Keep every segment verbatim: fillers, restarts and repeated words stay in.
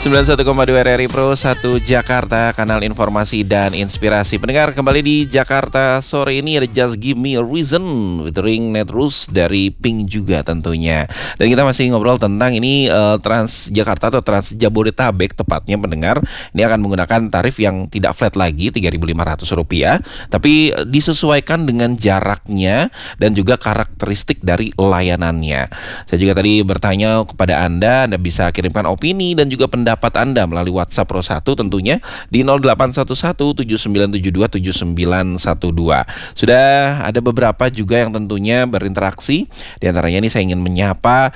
sembilan puluh satu koma dua R R I Pro satu Jakarta, kanal informasi dan inspirasi. Pendengar, kembali di Jakarta sore ini ada Just Give Me a Reason featuring Netrus dari Pink juga tentunya. Dan kita masih ngobrol tentang ini uh, Trans Jakarta atau Trans Jabodetabek tepatnya, pendengar. Ini akan menggunakan tarif yang tidak flat lagi tiga ribu lima ratus rupiah, tapi disesuaikan dengan jaraknya dan juga karakteristik dari layanannya. Saya juga tadi bertanya kepada Anda, Anda bisa kirimkan opini dan juga pendapat Anda melalui WhatsApp Pro satu tentunya di nol delapan satu satu tujuh sembilan tujuh dua tujuh sembilan satu dua. Sudah ada beberapa juga yang tentunya berinteraksi. Di antaranya ini saya ingin menyapa,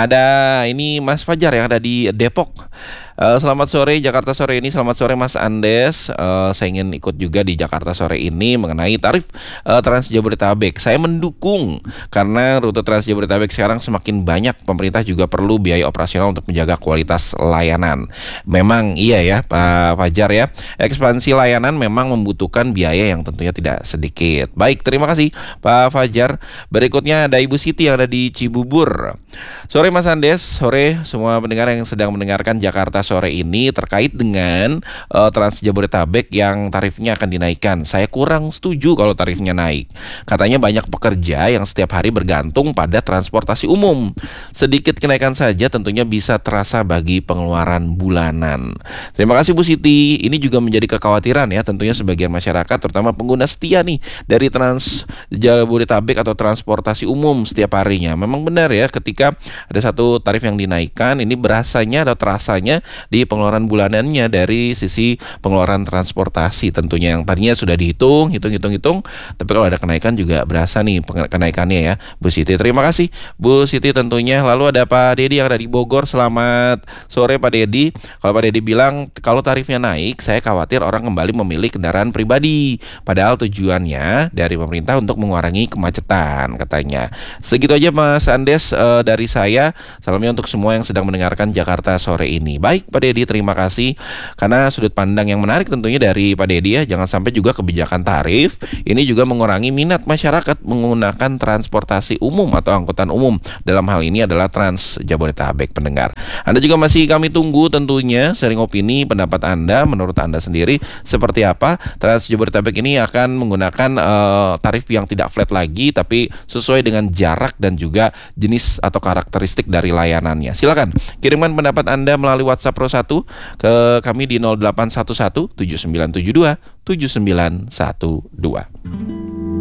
ada ini Mas Fajar yang ada di Depok. Uh, selamat sore Jakarta sore ini, selamat sore Mas Andes. Uh, saya ingin ikut juga di Jakarta sore ini mengenai tarif uh, Trans Jabodetabek. Saya mendukung karena rute Trans Jabodetabek sekarang semakin banyak, pemerintah juga perlu biaya operasional untuk menjaga kualitas layanan. Memang iya ya Pak Fajar ya, ekspansi layanan memang membutuhkan biaya yang tentunya tidak sedikit. Baik, terima kasih Pak Fajar. Berikutnya ada Ibu Siti yang ada di Cibubur. Sore Mas Andes, sore semua pendengar yang sedang mendengarkan Jakarta sore ini terkait dengan uh, Trans Jabodetabek yang tarifnya akan dinaikkan. Saya kurang setuju kalau tarifnya naik. Katanya banyak pekerja yang setiap hari bergantung pada transportasi umum. Sedikit kenaikan saja tentunya bisa terasa bagi pengeluaran bulanan. Terima kasih Bu Siti. Ini juga menjadi kekhawatiran ya tentunya sebagian masyarakat, terutama pengguna setia nih dari Trans Jabodetabek atau transportasi umum setiap harinya. Memang benar ya, ketika ada satu tarif yang dinaikkan, ini berasanya atau terasanya di pengeluaran bulanannya dari sisi pengeluaran transportasi tentunya yang tadinya sudah dihitung, hitung-hitung-hitung, tapi kalau ada kenaikan juga berasa nih kenaikannya ya Bu Siti. Terima kasih Bu Siti tentunya. Lalu ada Pak Dedi yang ada di Bogor. Selamat sore Pak Dedi. Kalau Pak Dedi bilang kalau tarifnya naik, saya khawatir orang kembali memilih kendaraan pribadi, padahal tujuannya dari pemerintah untuk mengurangi kemacetan katanya. Segitu aja Mas Andes uh, dari saya. Salamnya untuk semua yang sedang mendengarkan Jakarta sore ini. Baik Pak Dedi, terima kasih karena sudut pandang yang menarik tentunya dari Pak Dedi ya. Jangan sampai juga kebijakan tarif ini juga mengurangi minat masyarakat menggunakan transportasi umum atau angkutan umum. Dalam hal ini adalah Trans Jabodetabek, pendengar. Anda juga masih kami tunggu tentunya sharing opini, pendapat Anda, menurut Anda sendiri seperti apa Trans Jabodetabek ini akan menggunakan uh, tarif yang tidak flat lagi tapi sesuai dengan jarak dan juga jenis atau karakteristik dari layanannya. Silakan kirimkan pendapat Anda melalui WhatsApp Pro satu ke kami di nol delapan satu satu tujuh sembilan tujuh dua tujuh sembilan satu dua.